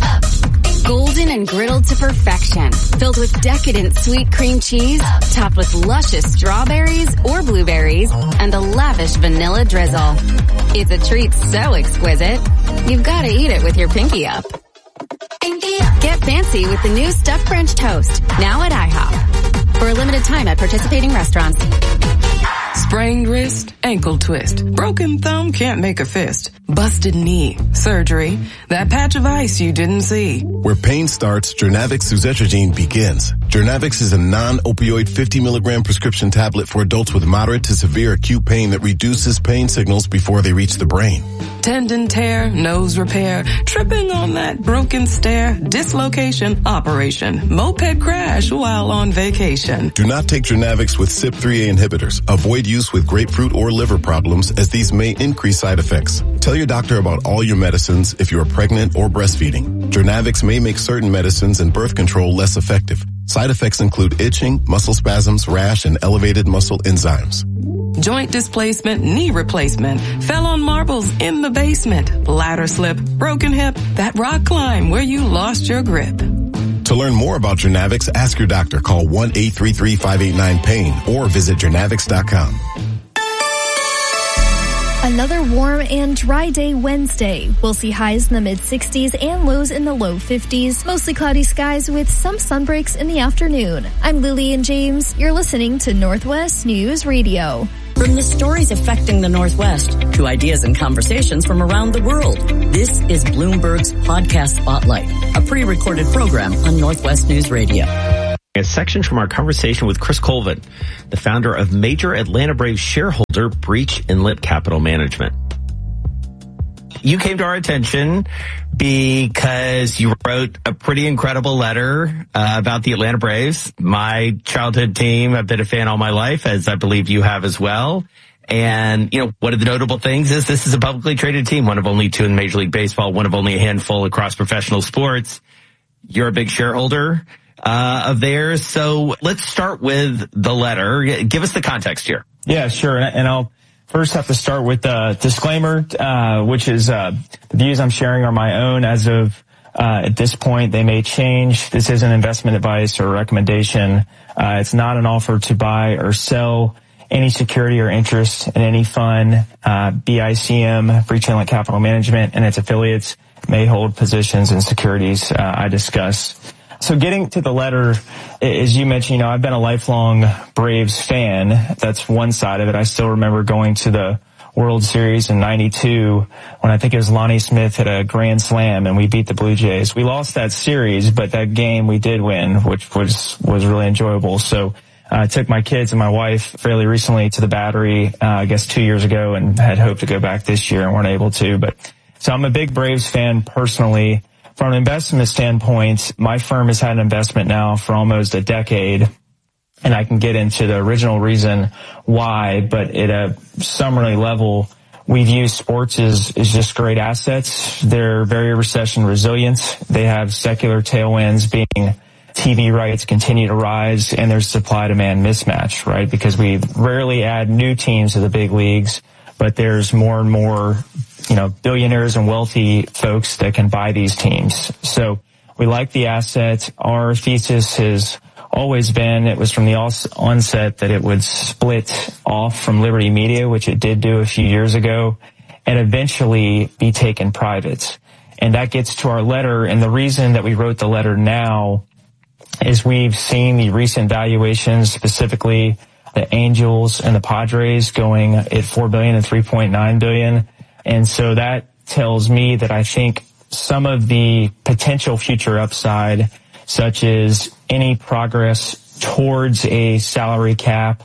Golden and griddled to perfection. Filled with decadent sweet cream cheese, topped with luscious strawberries or blueberries, and a lavish vanilla drizzle. It's a treat so exquisite, you've got to eat it with your pinky up. Get fancy with the new stuffed French toast, now at IHOP. For a limited time at participating restaurants. Sprained wrist, ankle twist, broken thumb can't make a fist, busted knee, surgery, that patch of ice you didn't see. Where pain starts, Jernavix suzetrigine begins. Jernavix is a non-opioid fifty milligram prescription tablet for adults with moderate to severe acute pain that reduces pain signals before they reach the brain. Tendon tear, nose repair, tripping on that broken stair, dislocation, operation, moped crash while on vacation. Do not take Jernavix with C Y P three A inhibitors. Avoid use with grapefruit or liver problems as these may increase side effects. Tell your doctor about all your medicines if you are pregnant or breastfeeding. Jernavix may make certain medicines and birth control less effective. Side effects include itching, muscle spasms, rash, and elevated muscle enzymes. joint displacement, knee replacement, fell on marbles in the basement, ladder slip, broken hip, that rock climb where you lost your grip. To learn more about Jernavix, ask your doctor. Call one eight three three, five eight nine, pain or visit Jernavix dot com. Another warm and dry day Wednesday. We'll see highs in the mid sixties and lows in the low fifties. Mostly cloudy skies with some sunbreaks in the afternoon. I'm Lillian James. You're listening to Northwest News Radio. From the stories affecting the Northwest to ideas and conversations from around the world, this is Bloomberg's Podcast Spotlight, a pre-recorded program on Northwest News Radio. A section from our conversation with Chris Colvin, the founder of major Atlanta Braves shareholder Breach Inlet Capital Management. You came to our attention because you wrote a pretty incredible letter uh, about the Atlanta Braves, my childhood team. I've been a fan all my life, as I believe you have as well. And, you know, one of the notable things is this is a publicly traded team, one of only two in Major League Baseball, one of only a handful across professional sports. You're a big shareholder uh, of theirs. So let's start with the letter. Give us the context here. Yeah, sure. And I'll first have to start with the disclaimer, uh, which is uh, the views I'm sharing are my own as of uh, at this point. They may change. This isn't investment advice or recommendation. Uh, it's not an offer to buy or sell any security or interest in any fund. Uh, B I C M, Breach Inlet Capital Management, and its affiliates may hold positions in securities uh, I discuss. So getting to the letter, as you mentioned, you know, I've been a lifelong Braves fan. That's one side of it. I still remember going to the World Series in ninety-two when I think it was Lonnie Smith hit a grand slam and we beat the Blue Jays. We lost that series, but that game we did win, which was, was really enjoyable. So uh, I took my kids and my wife fairly recently to the Battery, uh, I guess two years ago, and had hoped to go back this year and weren't able to. But so I'm a big Braves fan personally. From an investment standpoint, my firm has had an investment now for almost a decade, and I can get into the original reason why, but at a summary level, we view sports as, as just great assets. They're very recession resilient. They have secular tailwinds, being T V rights continue to rise, and there's supply-demand mismatch, right? Because we rarely add new teams to the big leagues, but there's more and more, you know, billionaires and wealthy folks that can buy these teams. So we like the asset. Our thesis has always been, it was from the onset, that it would split off from Liberty Media, which it did do a few years ago, and eventually be taken private. And that gets to our letter. And the reason that we wrote the letter now is we've seen the recent valuations, specifically the Angels and the Padres going at four billion dollars and three point nine billion dollars. And so that tells me that I think some of the potential future upside, such as any progress towards a salary cap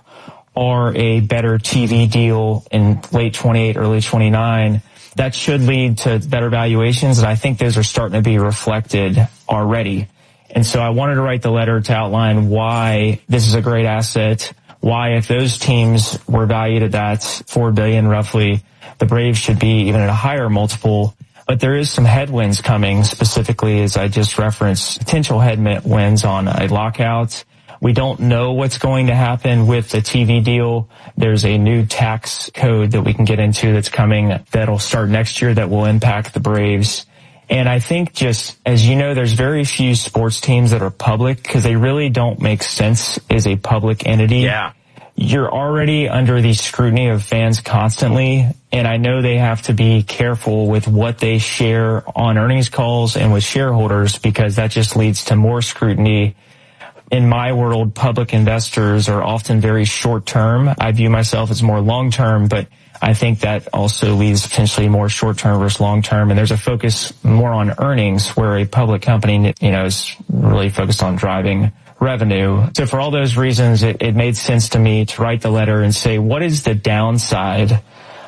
or a better T V deal in late twenty-eight, early twenty-nine, that should lead to better valuations. And I think those are starting to be reflected already. And so I wanted to write the letter to outline why this is a great asset, why if those teams were valued at that four billion dollars roughly, the Braves should be even at a higher multiple. But there is some headwinds coming, specifically, as I just referenced, potential headwinds on a lockout. We don't know what's going to happen with the T V deal. There's a new tax code that we can get into that's coming that'll start next year that will impact the Braves. And I think, just as you know, there's very few sports teams that are public because they really don't make sense as a public entity. Yeah. You're already under the scrutiny of fans constantly, and I know they have to be careful with what they share on earnings calls and with shareholders, because that just leads to more scrutiny. In my world, public investors are often very short term. I view myself as more long term, but I think that also leads potentially more short term versus long term. And there's a focus more on earnings, where a public company, you know, is really focused on driving revenue. So for all those reasons, it, it made sense to me to write the letter and say, what is the downside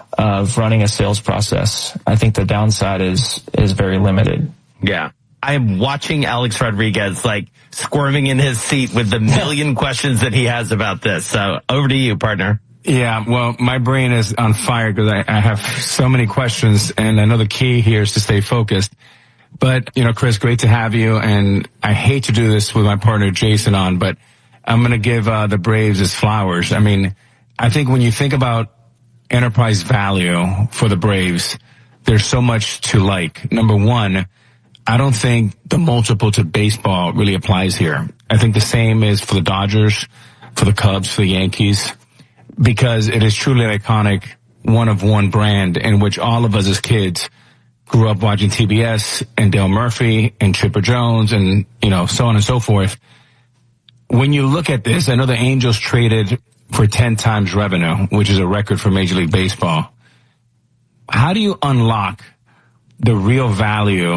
of running a sales process? I think the downside is, is very limited. Yeah. I'm watching Alex Rodriguez like squirming in his seat with the million questions that he has about this. So over to you, partner. Yeah, well, my brain is on fire because I, I have so many questions, and I know the key here is to stay focused. But, you know, Chris, great to have you, and I hate to do this with my partner Jason on, but I'm going to give uh, the Braves his flowers. I mean, I think when you think about enterprise value for the Braves, there's so much to like. Number one, I don't think the multiple to baseball really applies here. I think the same is for the Dodgers, for the Cubs, for the Yankees, because it is truly an iconic one of one brand in which all of us as kids grew up watching T B S and Dale Murphy and Chipper Jones and, you know, so on and so forth. When you look at this, I know the Angels traded for ten times revenue, which is a record for Major League Baseball. How do you unlock the real value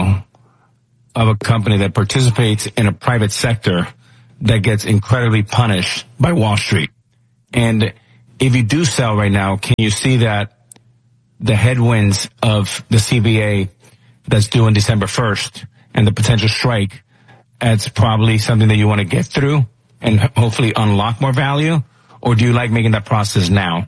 of a company that participates in a private sector that gets incredibly punished by Wall Street? And if you do sell right now, can you see that the headwinds of the C B A that's due on December first and the potential strike, that's probably something that you want to get through and hopefully unlock more value? Or do you like making that process now?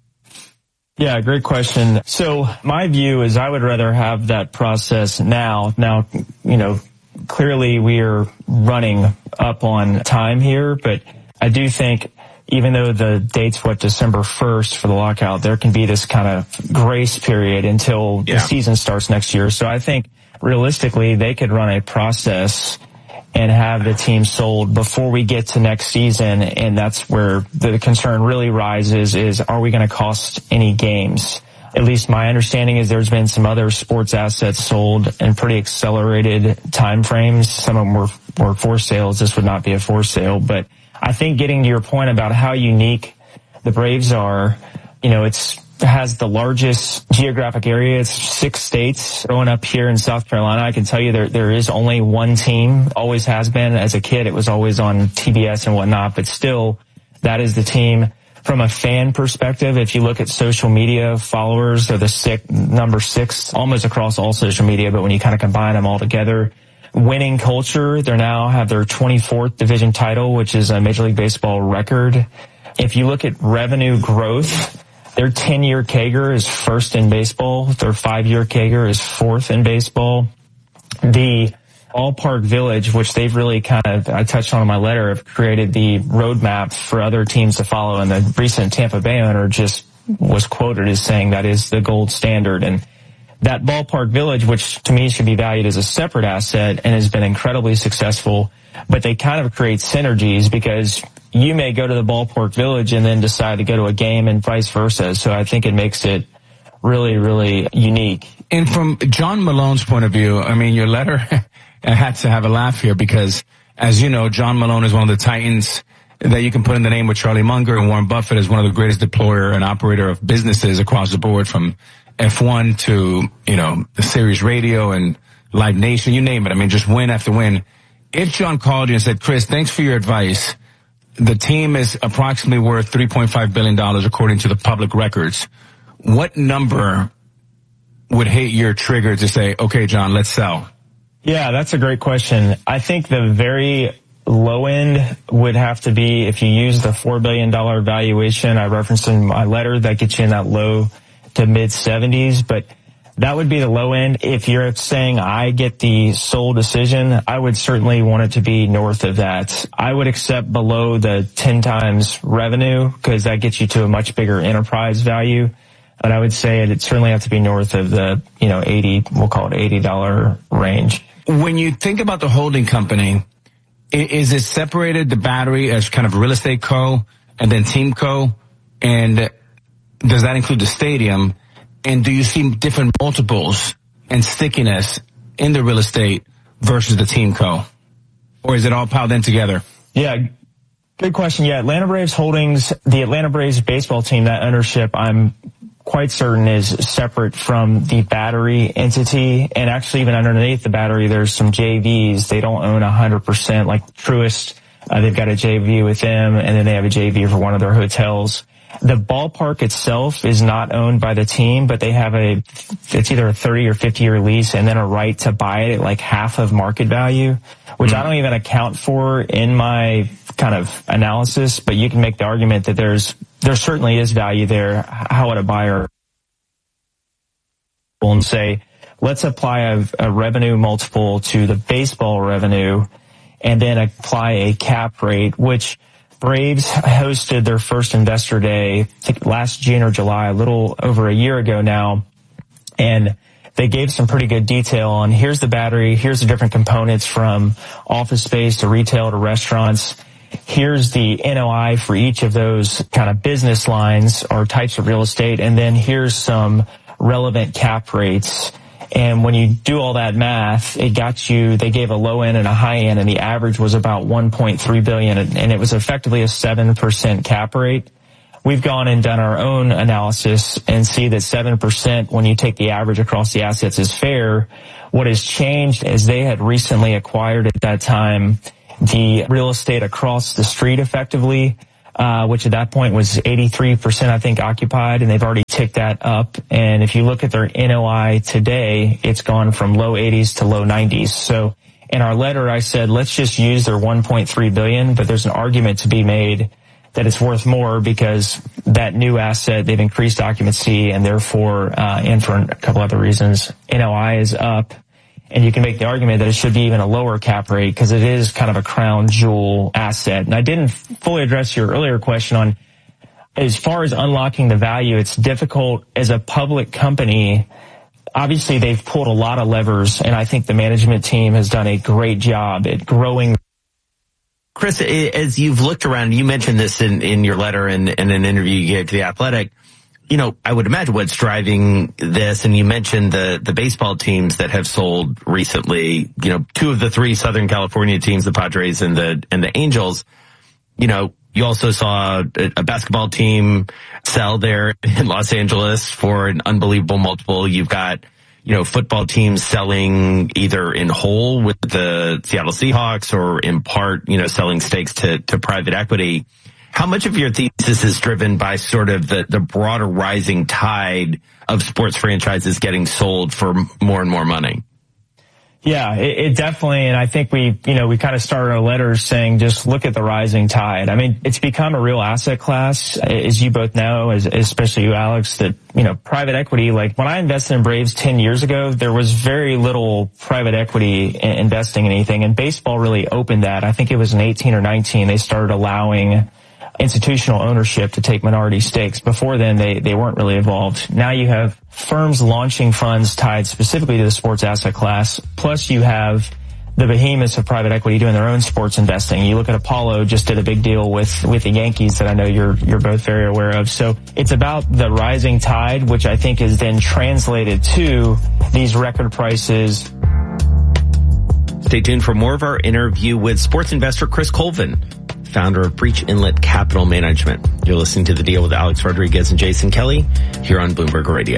Yeah, great question. So my view is I would rather have that process now. Now, you know, clearly we are running up on time here, but I do think even though the date's what, December first for the lockout, there can be this kind of grace period until yeah. the season starts next year. So I think realistically they could run a process and have the team sold before we get to next season. And that's where the concern really rises is, are we going to cost any games? At least my understanding is there's been some other sports assets sold in pretty accelerated time frames. Some of them were, were for sales. This would not be a for sale. But I think getting to your point about how unique the Braves are, you know, it's, has the largest geographic area. It's six states. Growing up here in South Carolina, I can tell you there there is only one team. Always has been. As a kid, it was always on T B S and whatnot, but still, that is the team. From a fan perspective, if you look at social media followers, they're the six, number six almost across all social media, but when you kind of combine them all together, winning culture, they now have their twenty-fourth division title, which is a Major League Baseball record. If you look at revenue growth, their ten-year C A G R is first in baseball. Their five-year C A G R is fourth in baseball. The Ballpark Village, which they've really kind of, I touched on in my letter, have created the roadmap for other teams to follow. And the recent Tampa Bay owner just was quoted as saying that is the gold standard. And that Ballpark Village, which to me should be valued as a separate asset and has been incredibly successful, but they kind of create synergies because you may go to the Ballpark Village and then decide to go to a game and vice versa. So I think it makes it really, really unique. And from John Malone's point of view, I mean, your letter, I had to have a laugh here because, as you know, John Malone is one of the titans that you can put in the name with Charlie Munger, and Warren Buffett is one of the greatest deployer and operator of businesses across the board, from F one to, you know, the Sirius Radio and Live Nation, you name it. I mean, just win after win. If John called you and said, Chris, thanks for your advice, the team is approximately worth three point five billion dollars according to the public records, what number would hit your trigger to say, okay, John, let's sell? Yeah, that's a great question. I think the very low end would have to be, if you use the four billion dollars valuation I referenced in my letter, that gets you in that low to mid seventies, but that would be the low end. If you're saying I get the sole decision, I would certainly want it to be north of that. I would accept below the ten times revenue because that gets you to a much bigger enterprise value. But I would say it'd certainly have to be north of the, you know, eighty, we'll call it eighty dollars range. When you think about the holding company, is it separated, the battery, as kind of real estate co and then team co? And does that include the stadium? And do you see different multiples and stickiness in the real estate versus the team co? Or is it all piled in together? Yeah, good question. Yeah, Atlanta Braves Holdings, the Atlanta Braves baseball team, that ownership, I'm quite certain is separate from the battery entity. And actually even underneath the battery, there's some J Vs. They don't own one hundred percent, like Truist. Uh, they've got a J V with them, and then they have a J V for one of their hotels. The ballpark itself is not owned by the team, but they have a, it's either a thirty or fifty year lease and then a right to buy it at like half of market value, which mm-hmm. I don't even account for in my kind of analysis, but you can make the argument that there's, there certainly is value there. How would a buyer and say, let's apply a, a revenue multiple to the baseball revenue and then apply a cap rate, which Braves hosted their first investor day, I think last June or July, a little over a year ago now. And they gave some pretty good detail on here's the battery, here's the different components from office space to retail to restaurants. Here's the N O I for each of those kind of business lines or types of real estate. And then here's some relevant cap rates. And when you do all that math, it got you, they gave a low end and a high end, and the average was about one point three billion dollars, and it was effectively a seven percent cap rate. We've gone and done our own analysis and see that seven percent, when you take the average across the assets, is fair. What has changed is they had recently acquired at that time the real estate across the street effectively, uh, which at that point was eighty-three percent, I think, occupied, and they've already ticked that up. And if you look at their N O I today, it's gone from low eighties to low nineties. So in our letter, I said, let's just use their one point three billion dollars, but there's an argument to be made that it's worth more because that new asset, they've increased occupancy, and therefore, uh, and for a couple other reasons, N O I is up. And you can make the argument that it should be even a lower cap rate because it is kind of a crown jewel asset. And I didn't fully address your earlier question on, as far as unlocking the value, it's difficult as a public company. Obviously, they've pulled a lot of levers, and I think the management team has done a great job at growing. Chris, as you've looked around, you mentioned this in, in your letter and in an interview you gave to The Athletic. You know, I would imagine what's driving this, and you mentioned the, the baseball teams that have sold recently, you know, two of the three Southern California teams, the Padres and the, and the Angels. You know, you also saw a, a basketball team sell there in Los Angeles for an unbelievable multiple. You've got, you know, football teams selling either in whole with the Seattle Seahawks or in part, you know, selling stakes to, to private equity. How much of your thesis is driven by sort of the, the broader rising tide of sports franchises getting sold for more and more money? Yeah, it, it definitely, and I think we, you know, we kind of started our letters saying just look at the rising tide. I mean, it's become a real asset class, as you both know, as, especially you, Alex, that, you know, private equity, like when I invested in Braves ten years ago, there was very little private equity investing in anything, and baseball really opened that. I think it was in eighteen or nineteen, they started allowing institutional ownership to take minority stakes. Before then, they, they weren't really involved. Now you have firms launching funds tied specifically to the sports asset class. Plus you have the behemoths of private equity doing their own sports investing. You look at Apollo just did a big deal with, with the Yankees that I know you're, you're both very aware of. So it's about the rising tide, which I think is then translated to these record prices. Stay tuned for more of our interview with sports investor Chris Colvin, founder of Breach Inlet Capital Management. You're listening to The Deal with Alex Rodriguez and Jason Kelly here on Bloomberg Radio.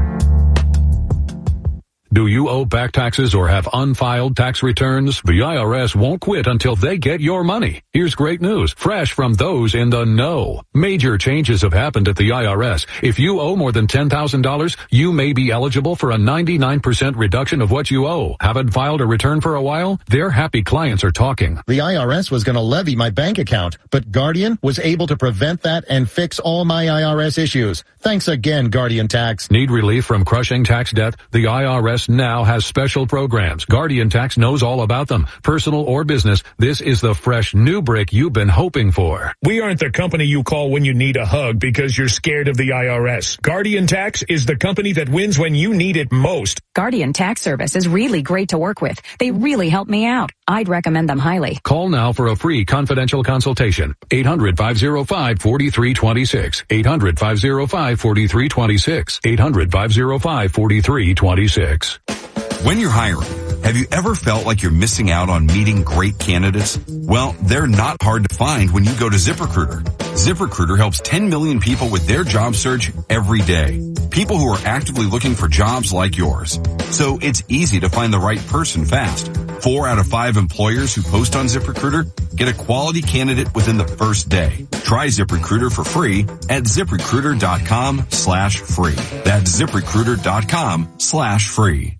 Do you owe back taxes or have unfiled tax returns? The I R S won't quit until they get your money. Here's great news, fresh from those in the know. Major changes have happened at the I R S. If you owe more than ten thousand dollars, you may be eligible for a ninety-nine percent reduction of what you owe. Haven't filed a return for a while? Their happy clients are talking. The I R S was going to levy my bank account, but Guardian was able to prevent that and fix all my I R S issues. Thanks again, Guardian Tax. Need relief from crushing tax debt? The I R S now has special programs. Guardian Tax knows all about them. Personal or business, this is the fresh new brick you've been hoping for. We aren't the company you call when you need a hug because you're scared of the I R S. Guardian Tax is the company that wins when you need it most. Guardian Tax Service is really great to work with. They really help me out. I'd recommend them highly. Call now for a free confidential consultation. eight hundred, five oh five, four three two six. eight hundred, five oh five, four three two six. eight hundred, five oh five, four three two six. When you're hiring, have you ever felt like you're missing out on meeting great candidates? Well, they're not hard to find when you go to ZipRecruiter. ZipRecruiter helps ten million people with their job search every day. People who are actively looking for jobs like yours. So it's easy to find the right person fast. Four out of five employers who post on ZipRecruiter get a quality candidate within the first day. Try ZipRecruiter for free at ZipRecruiter.com slash free. That's ZipRecruiter.com slash free.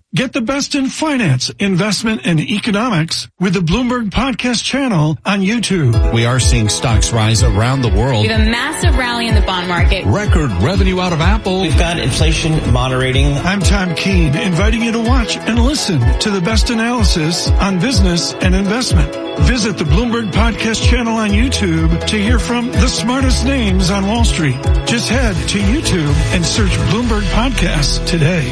Get the best in finance, investment, and economics with the Bloomberg Podcast channel on YouTube. We are seeing stocks rise around the world. We have a massive rally in the bond market. Record revenue out of Apple. We've got inflation moderating. I'm Tom Keene, inviting you to watch and listen to the best analysis on business and investment. Visit the Bloomberg Podcast channel on YouTube to hear from the smartest names on Wall Street. Just head to YouTube and search Bloomberg Podcasts today.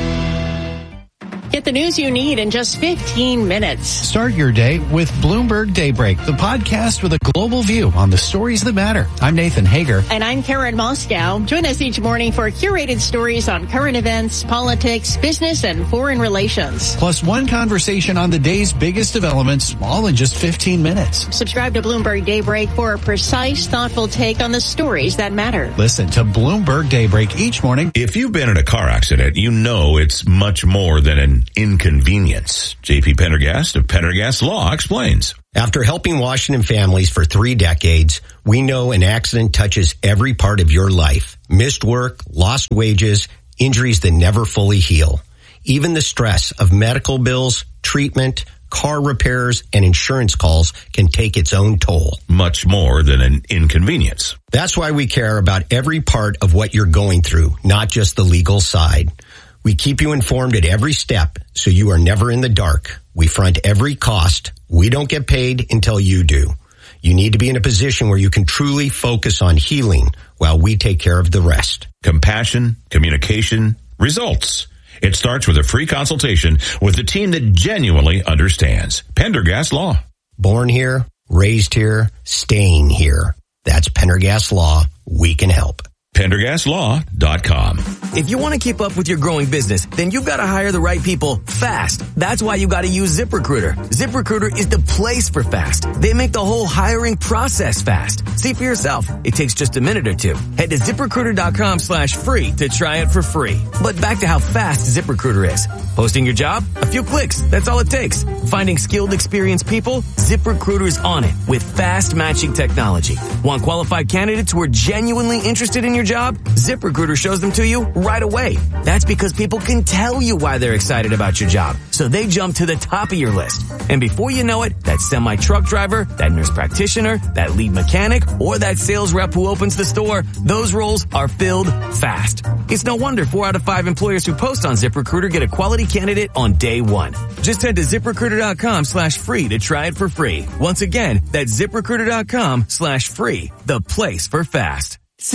Get the news you need in just fifteen minutes. Start your day with Bloomberg Daybreak, the podcast with a global view on the stories that matter. I'm Nathan Hager. And I'm Karen Moscow. Join us each morning for curated stories on current events, politics, business, and foreign relations. Plus one conversation on the day's biggest developments, all in just fifteen minutes. Subscribe to Bloomberg Daybreak for a precise, thoughtful take on the stories that matter. Listen to Bloomberg Daybreak each morning. If you've been in a car accident, you know it's much more than an inconvenience. J P Pendergast of Pendergast Law explains. After helping Washington families for three decades, we know an accident touches every part of your life. Missed work, lost wages, injuries that never fully heal. Even the stress of medical bills, treatment, car repairs, and insurance calls can take its own toll. Much more than an inconvenience. That's why we care about every part of what you're going through, not just the legal side. We keep you informed at every step so you are never in the dark. We front every cost. We don't get paid until you do. You need to be in a position where you can truly focus on healing while we take care of the rest. Compassion, communication, results. It starts with a free consultation with the team that genuinely understands. Pendergast Law. Born here, raised here, staying here. That's Pendergast Law. We can help. Pendergast Law dot com. If you want to keep up with your growing business, then you've got to hire the right people fast. That's why you got to use ZipRecruiter. ZipRecruiter is the place for fast. They make the whole hiring process fast. See for yourself. It takes just a minute or two. Head to ZipRecruiter.com slash free to try it for free. But back to how fast ZipRecruiter is. Posting your job? A few clicks. That's all it takes. Finding skilled, experienced people? ZipRecruiter is on it with fast matching technology. Want qualified candidates who are genuinely interested in your job? ZipRecruiter shows them to you right away. That's because people can tell you why they're excited about your job, so they jump to the top of your list. And before you know it, that semi-truck driver, that nurse practitioner, that lead mechanic, or that sales rep who opens the store, those roles are filled fast. It's no wonder four out of five employers who post on ZipRecruiter get a quality candidate on day one. Just head to ZipRecruiter.com slash free to try it for free. Once again, that's ZipRecruiter.com slash free, the place for fast.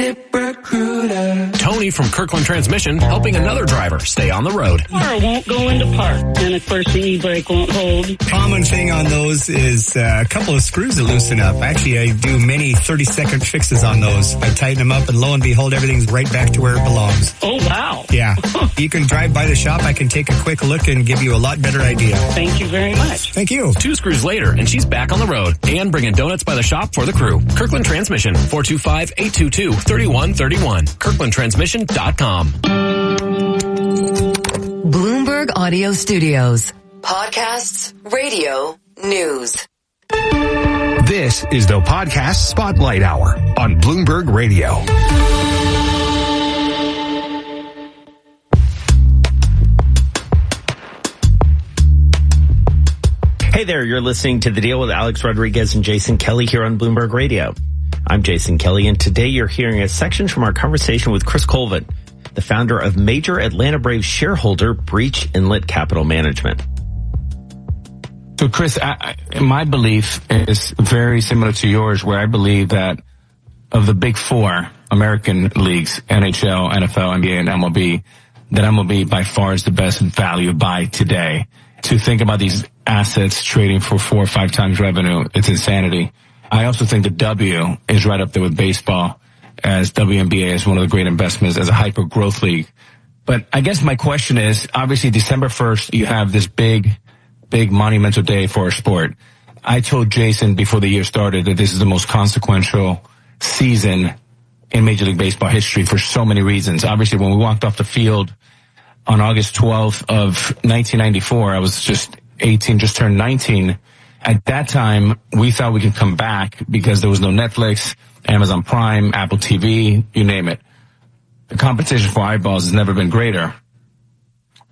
ZipRecruiter. Tony from Kirkland Transmission helping another driver stay on the road. Car won't go into park, and of course the e-brake won't hold. Common thing on those is uh, a couple of screws that loosen up. Actually, I do many thirty-second fixes on those. I tighten them up, and lo and behold, everything's right back to where it belongs. Oh, wow. Yeah. You can drive by the shop. I can take a quick look and give you a lot better idea. Thank you very much. Thank you. Two screws later, and she's back on the road and bringing donuts by the shop for the crew. Kirkland Transmission, four two five, eight two two, three one three one. Kirkland Transmission dot com. Bloomberg Audio Studios. Podcasts, radio, news. This is the Podcast Spotlight Hour on Bloomberg Radio. Hey there, you're listening to The Deal with Alex Rodriguez and Jason Kelly here on Bloomberg Radio. I'm Jason Kelly, and today you're hearing a section from our conversation with Chris Colvin, the founder of major Atlanta Braves shareholder Breach Inlet Capital Management. So, Chris, I, my belief is very similar to yours, where I believe that of the big four American leagues, N H L, N F L, N B A, and M L B, that M L B by far is the best value buy today. To think about these assets trading for four or five times revenue, it's insanity. I also think the W is right up there with baseball, as W N B A is one of the great investments as a hyper growth league. But I guess my question is, obviously December first, you have this big, big monumental day for our sport. I told Jason before the year started that this is the most consequential season in Major League Baseball history for so many reasons. Obviously, when we walked off the field on August twelfth of nineteen ninety-four, I was just eighteen, just turned nineteen. At that time, we thought we could come back because there was no Netflix, Amazon Prime, Apple T V, you name it. The competition for eyeballs has never been greater.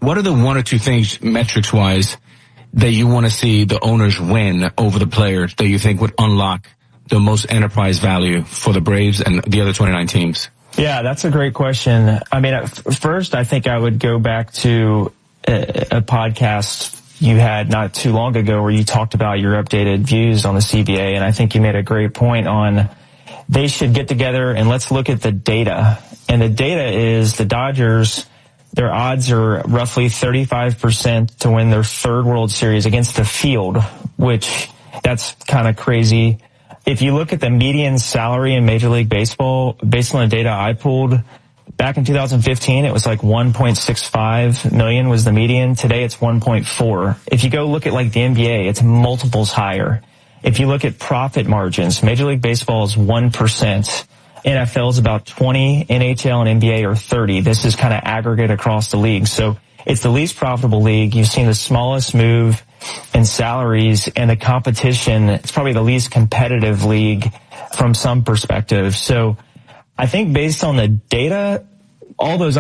what are the one or two things, metrics-wise, that you want to see the owners win over the players that you think would unlock the most enterprise value for the Braves and the other twenty-nine teams? Yeah, that's a great question. I mean, at first, I think I would go back to a, a podcast you had not too long ago where you talked about your updated views on the C B A, and I think you made a great point on they should get together and let's look at the data. And the data is the Dodgers, their odds are roughly thirty-five percent to win their third World Series against the field, which that's kind of crazy. If you look at the median salary in Major League Baseball, based on the data I pulled, back in two thousand fifteen, it was like one point six five million was the median. Today it's one point four. If you go look at like the N B A, it's multiples higher. If you look at profit margins, Major League Baseball is one percent. N F L is about twenty. N H L and N B A are thirty. This is kind of aggregate across the league. So it's the least profitable league. You've seen the smallest move in salaries, and the competition, it's probably the least competitive league from some perspective. So I think based on the data, all those